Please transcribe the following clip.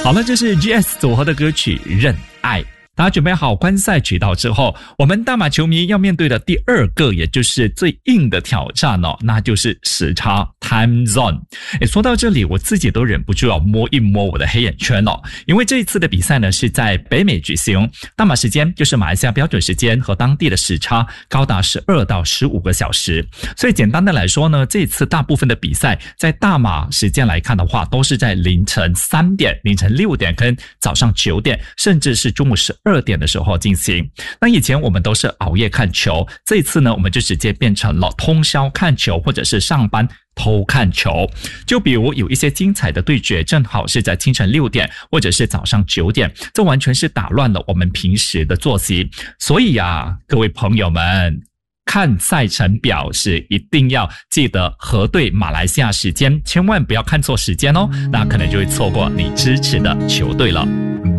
好了，这是 GS 组合的歌曲《认爱》。大家准备好观赛渠道之后，我们大马球迷要面对的第二个，也就是最硬的挑战哦，那就是时差 time zone。说到这里，我自己都忍不住要摸一摸我的黑眼圈哦，因为这一次的比赛呢是在北美举行，大马时间就是马来西亚标准时间和当地的时差高达12到15个小时，所以简单的来说呢，这一次大部分的比赛在大马时间来看的话，都是在凌晨3点、凌晨6点跟早上9点，甚至是中午12点的时候进行。那以前我们都是熬夜看球，这一次呢我们就直接变成了通宵看球，或者是上班偷看球。就比如有一些精彩的对决正好是在清晨6点或者是早上9点，这完全是打乱了我们平时的作息。所以啊，各位朋友们，看赛程表是一定要记得核对马来西亚时间，千万不要看错时间哦，那可能就会错过你支持的球队了。